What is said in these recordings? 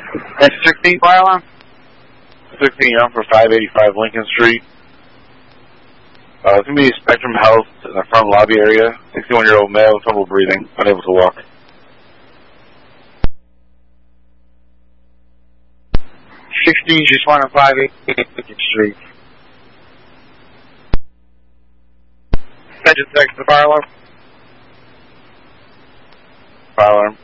That's 16 fire alarm? 16, you're on for 585 Lincoln Street. It's going to be Spectrum Health in the front lobby area. 61-year-old male, trouble breathing, unable to walk. 16, she's on 585 Lincoln Street. Attention 6, the fire alarm. Fire alarm.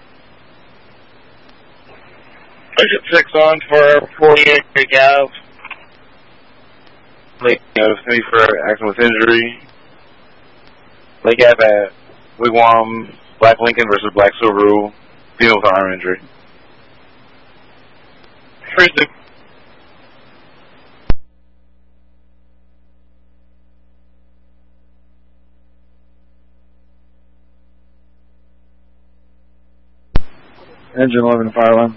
Attention 6 on for 48 Ave. Lake City for accident with injury. Lake Ave at Wigwam, Black Lincoln versus Black Subaru. Female with arm injury. First, Engine 11 fire alarm.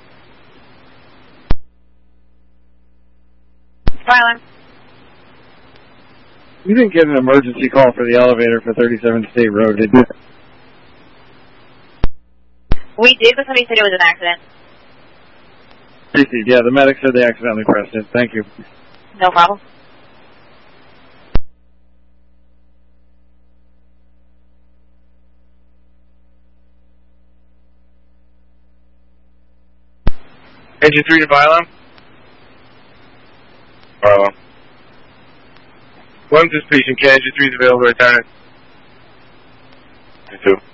Fire alarm. You didn't get an emergency call for the elevator for 37 State Road, did you? We did, but somebody said it was an accident. Yeah, the medic said they accidentally pressed it. Thank you. No problem. Engine 3 to fire alarm. Fire alarm. One anticipation, can engine 3 is available to return it. 2.